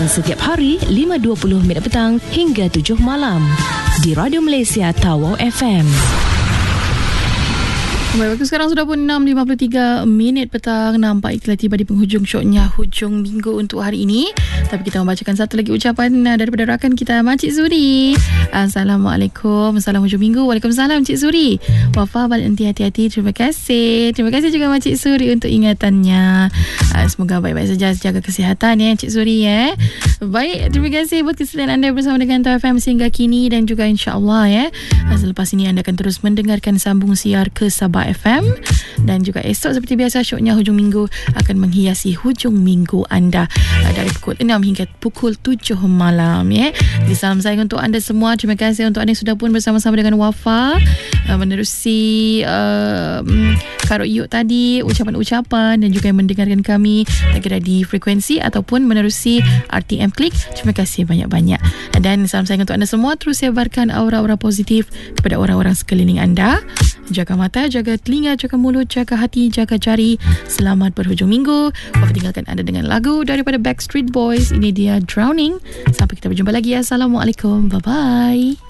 setiap hari 5.20 minit petang hingga 7 malam di Radio Malaysia Tawau FM. Baik, waktu sekarang sudah pun 6.53 minit petang. Nampaknya telah tiba di penghujung syoknya hujung minggu untuk hari ini. Tapi kita membacakan satu lagi ucapan daripada rakan kita, Makcik Suri. Assalamualaikum, salam hujung minggu. Waalaikumsalam Cik Suri. Wafa balik nanti hati-hati. Terima kasih. Terima kasih juga Makcik Suri untuk ingatannya. Semoga baik-baik saja, jaga kesihatan ya Cik Suri ya. Baik, terima kasih buat kesetiaan anda bersama dengan Tawau FM sehingga kini, dan juga insya-Allah ya. Selepas ini anda akan terus mendengarkan sambung siar ke Sabah FM, dan juga esok seperti biasa syoknya hujung minggu akan menghiasi hujung minggu anda dari pukul 6 hingga pukul 7 malam ya. Jadi salam sayang untuk anda semua. Terima kasih untuk anda yang sudah pun bersama-sama dengan Wafa menerusi Karo Iyuk tadi, ucapan-ucapan, dan juga yang mendengarkan kami tak kira di frekuensi ataupun menerusi RTM Klik. Terima kasih banyak-banyak, dan salam sayang untuk anda semua. Terus sebarkan aura-aura positif kepada orang-orang sekeliling anda. Jaga mata, jaga telinga, jaga mulut, jaga hati, jaga jari. Selamat berhujung minggu. Wafa tinggalkan anda dengan lagu daripada Backstreet Boys. Ini dia Drowning. Sampai kita berjumpa lagi. Assalamualaikum. Bye-bye.